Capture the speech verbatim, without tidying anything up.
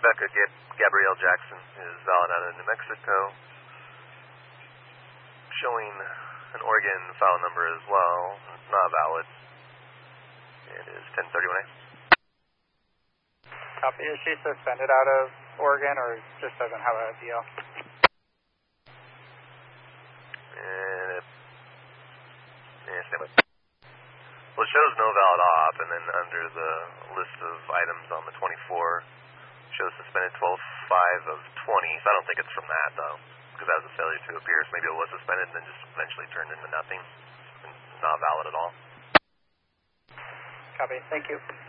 Rebecca Gab- Gabrielle Jackson is valid out of New Mexico. Showing an Oregon file number as well, not valid. It is ten thirty-one A. Copy. Is she suspended out of Oregon or just doesn't have a D L? And it, yeah, stand by. Well, it shows no valid op, and then under the list of items on the twenty-four, shows suspended twelve five of twenty. So I don't think it's from that, though, because that was a failure to appear. So maybe it was suspended and then just eventually turned into nothing. Not valid at all. Copy. Thank you.